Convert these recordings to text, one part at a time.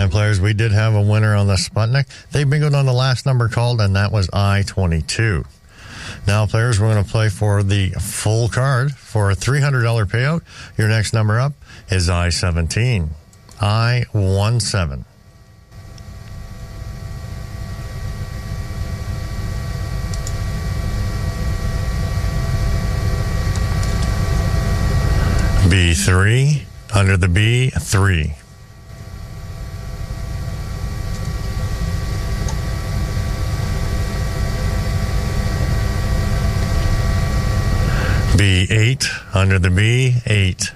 And players, we did have a winner on the Sputnik. They bingoed on the last number called, and that was I-22. Now, players, we're going to play for the full card for a $300 payout. Your next number up is I-17. I-17. B3, under the B, 3. B8, under the B, 8.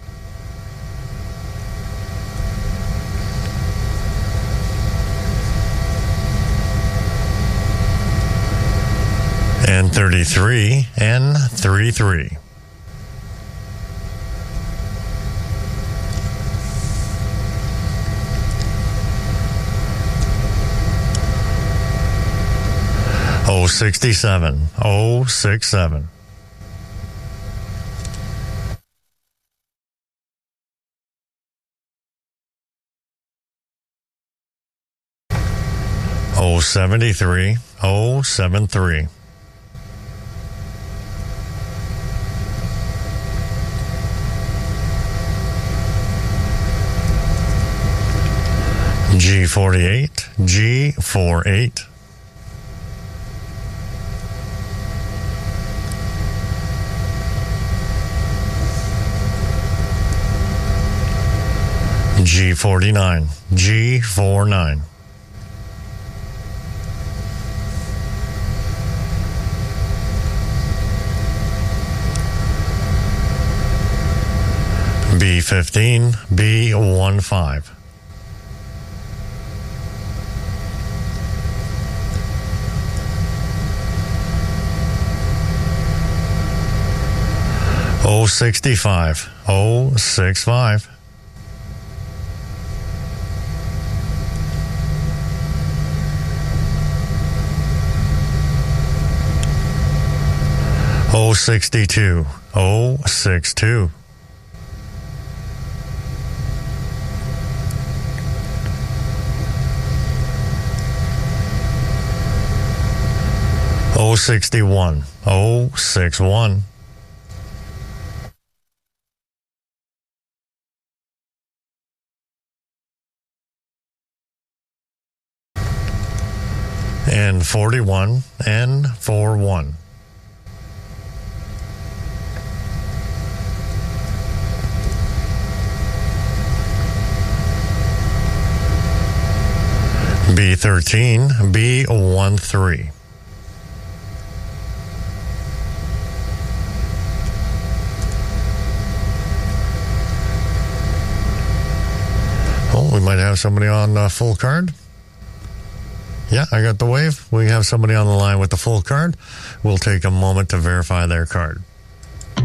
And 33, N33. O67, O67. O73, O73. G48, G48. G49, G49. B15, B15. O65, O65. O62, O62. O61, O61. And 41, and 41. B13, B13. Oh, we might have somebody on full card. Yeah, I got the wave. We have somebody on the line with the full card. We'll take a moment to verify their card.